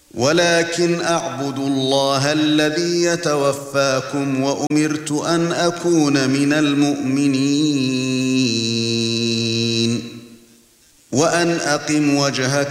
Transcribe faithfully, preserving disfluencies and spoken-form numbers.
ولكن اعبدوا الله الذي يتوفاكم وأمرت أن أكون من المؤمنين وأن أقم وجهك